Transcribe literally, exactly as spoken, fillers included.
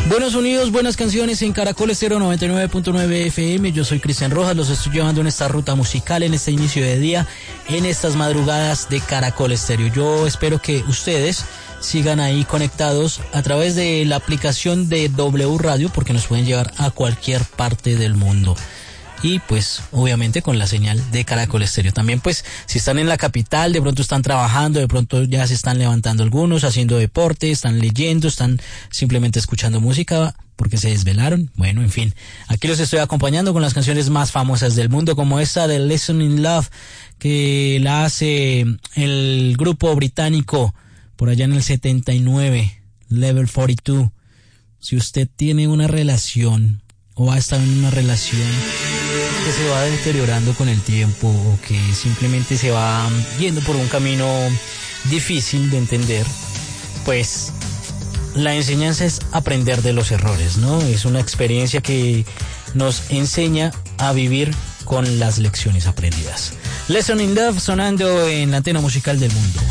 Buenos sonidos, buenas canciones en Caracol Estéreo noventa y nueve punto nueve F M. Yo soy Cristian Rojas, los estoy llevando en esta ruta musical, en este inicio de día, en estas madrugadas de Caracol Estéreo. Yo espero que ustedes sigan ahí conectados a través de la aplicación de W Radio, porque nos pueden llevar a cualquier parte del mundo. Y pues obviamente con la señal de Caracol Estéreo. También pues si están en la capital, de pronto están trabajando, de pronto ya se están levantando algunos, haciendo deporte, están leyendo, están simplemente escuchando música porque se desvelaron. Bueno, en fin, aquí los estoy acompañando con las canciones más famosas del mundo, como esta de Lesson in Love, que la hace el grupo británico por allá en el setenta y nueve, Level cuarenta y dos. Si usted tiene una relación o ha estado en una relación que se va deteriorando con el tiempo o que simplemente se va yendo por un camino difícil de entender, pues la enseñanza es aprender de los errores, ¿no? Es una experiencia que nos enseña a vivir con las lecciones aprendidas. Lesson in Love sonando en la antena musical del mundo.